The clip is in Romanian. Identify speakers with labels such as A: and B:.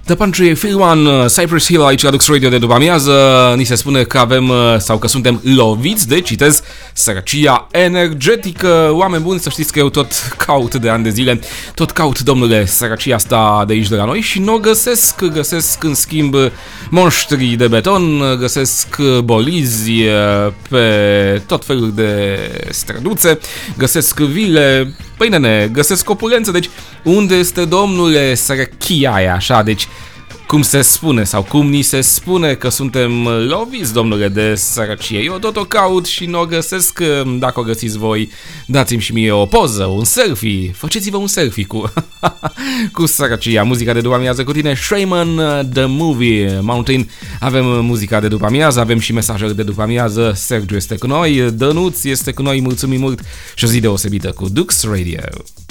A: The Pantry, Phil One, Cypress Hill aici la Dux Radio de după amiază. Ni se spune că avem sau că suntem loviți de, citez, sărăcia energetică. Oameni buni, să știți că eu tot caut de ani de zile, tot caut, domnule, sărăcia asta de aici de la noi și nu o găsesc. Găsesc în schimb monștri de beton, găsesc bolizi pe tot felul de străduțe, găsesc vile, păi nene, găsesc opulență. Deci unde este, domnule, sărăchia aia așa? Deci cum se spune sau cum ni se spune că suntem loviți, domnule, de sărăcie. Eu tot o caut și nu o găsesc. Dacă o găsiți voi, dați-mi și mie o poză, un selfie. Faceți-vă un selfie cu cu sărăcia. Muzica de după amiază cu tine, Shaman The Movie Mountain. Avem muzica de după amiază, avem și mesajele de după amiază. Sergiu este cu noi, Dănuț este cu noi, mulțumim mult și o zi deosebită cu Dux Radio.